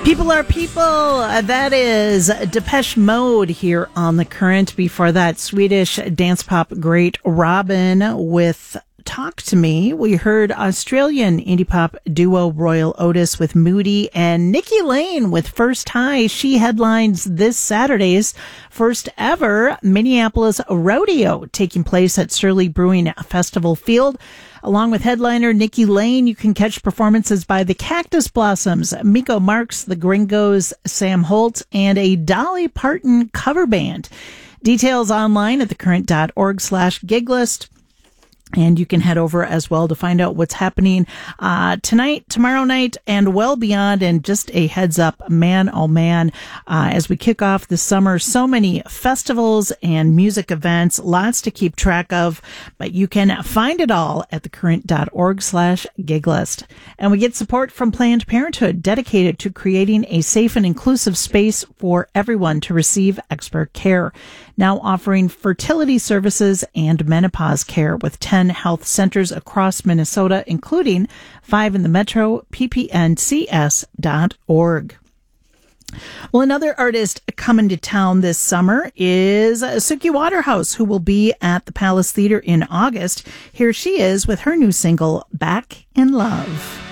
People are people. That is Depeche Mode here on The Current. Before that, Swedish dance pop great Robin with Talk to Me. We heard Australian indie pop duo Royal Otis with Moody, and Nikki Lane with First High. She headlines this Saturday's first ever Minneapolis Rodeo, taking place at Surly Brewing Festival Field. Along with headliner Nikki Lane, you can catch performances by the Cactus Blossoms, Miko Marks, the Gringos, Sam Holt, and a Dolly Parton cover band. Details online at thecurrent.org/giglist. And you can head over as well to find out what's happening tonight, tomorrow night, and well beyond. And just a heads up, man, oh man, as we kick off the summer, so many festivals and music events, lots to keep track of, but you can find it all at thecurrent.org/giglist. And we get support from Planned Parenthood, dedicated to creating a safe and inclusive space for everyone to receive expert care. Now offering fertility services and menopause care with 10 health centers across Minnesota, including 5 in the metro, ppncs.org. Well, another artist coming to town this summer is Suki Waterhouse, who will be at the Palace Theater in August. Here she is with her new single, Back in Love.